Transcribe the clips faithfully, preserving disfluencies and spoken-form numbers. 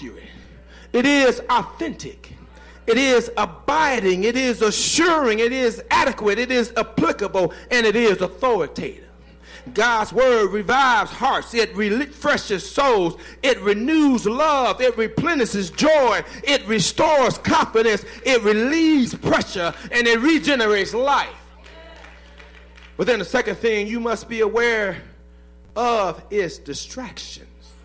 accurate. It is authentic. It is abiding. It is assuring. It is adequate. It is applicable. And it is authoritative. God's word revives hearts. It refreshes souls. It renews love. It replenishes joy. It restores confidence. It relieves pressure. And it regenerates life. But then the second thing you must be aware of is distractions.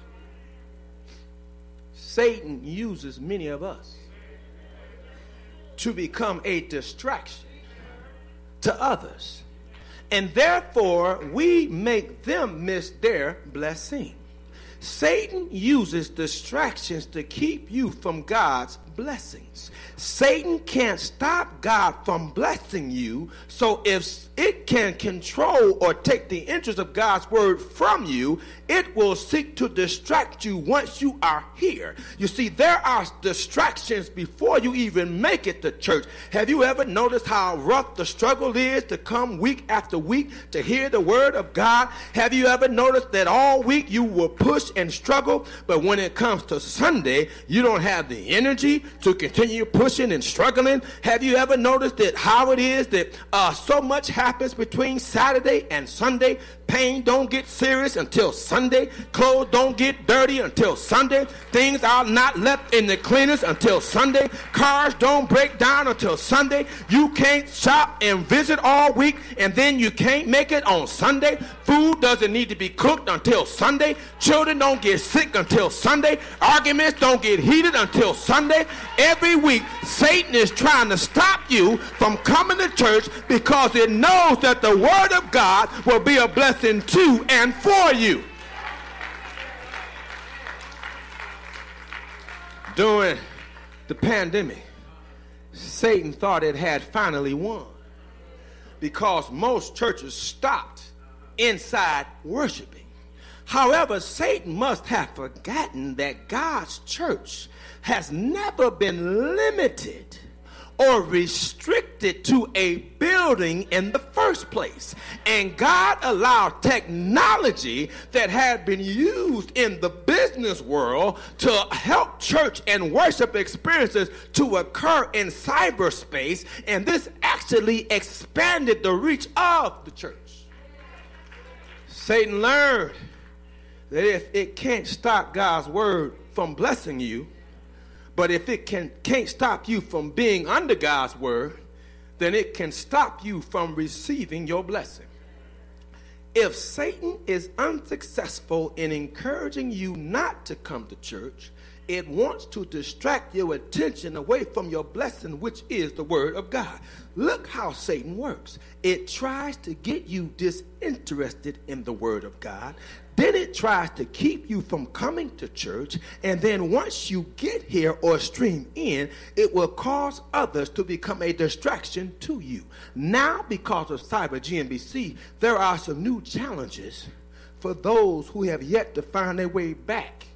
Satan uses many of us to become a distraction to others. And therefore, we make them miss their blessing. Satan uses distractions to keep you from God's blessings. Satan can't stop God from blessing you. So if it can control or take the interest of God's word from you, it will seek to distract you once you are here. You see, there are distractions before you even make it to church. Have you ever noticed how rough the struggle is to come week after week to hear the word of God? Have you ever noticed that all week you will push and struggle, but when it comes to Sunday, you don't have the energy to continue pushing and struggling? Have you ever noticed that how it is that uh, so much happens between Saturday and Sunday? Pain don't get serious until Sunday. Clothes don't get dirty until Sunday. Things are not left in the cleaners until Sunday. Cars don't break down until Sunday. You can't shop and visit all week, and then you can't make it on Sunday. Food doesn't need to be cooked until Sunday. Children don't get sick until Sunday. Arguments don't get heated until Sunday. Every week, Satan is trying to stop you from coming to church because it knows that the word of God will be a blessing to and for you. During the pandemic, Satan thought it had finally won because most churches stopped inside worshiping. However, Satan must have forgotten that God's church has never been limited or restricted to a building in the first place. And God allowed technology that had been used in the business world to help church and worship experiences to occur in cyberspace, and this actually expanded the reach of the church. Satan learned that if it can't stop God's word from blessing you, but if it can, can't stop you from being under God's word, then it can stop you from receiving your blessing. If Satan is unsuccessful in encouraging you not to come to church, it wants to distract your attention away from your blessing, which is the word of God. Look how Satan works. It tries to get you disinterested in the word of God. Then it tries to keep you from coming to church. And then once you get here or stream in, it will cause others to become a distraction to you. Now, because of Cyber G N B C, there are some new challenges for those who have yet to find their way back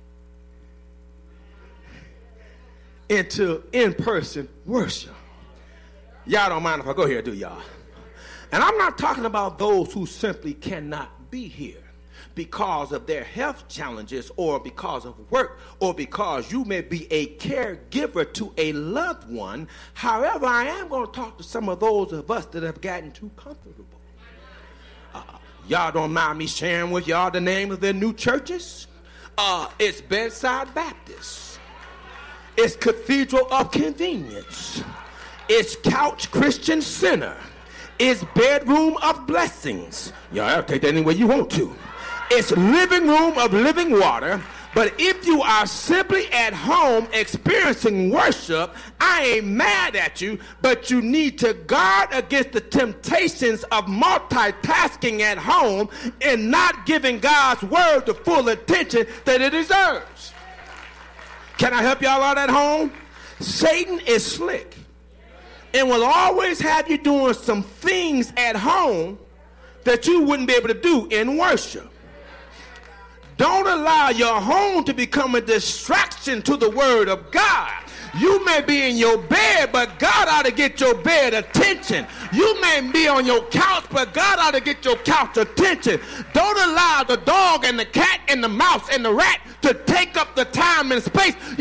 into in-person worship. Y'all don't mind if I go here, do y'all? And I'm not talking about those who simply cannot be here because of their health challenges or because of work or because you may be a caregiver to a loved one. However, I am going to talk to some of those of us that have gotten too comfortable. Uh, y'all don't mind me sharing with y'all the name of their new churches? Uh, it's Bedside Baptist. It's Cathedral of Convenience. It's Couch Christian Center. It's Bedroom of Blessings. Y'all take that any way you want to. It's Living Room of Living Water. But if you are simply at home experiencing worship, I ain't mad at you, but you need to guard against the temptations of multitasking at home and not giving God's word the full attention that it deserves. Can I help y'all out at home? Satan is slick and will always have you doing some things at home that you wouldn't be able to do in worship. Don't allow your home to become a distraction to the word of God. You may be in your bed, but God ought to get your bed attention. You may be on your couch, but God ought to get your couch attention. Don't allow the dog and the cat and the mouse and the rat to take up the time and space.